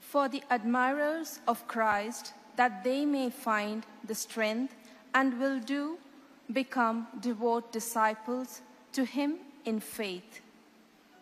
for the admirers of Christ, that they may find the strength and will become devout disciples to him in faith.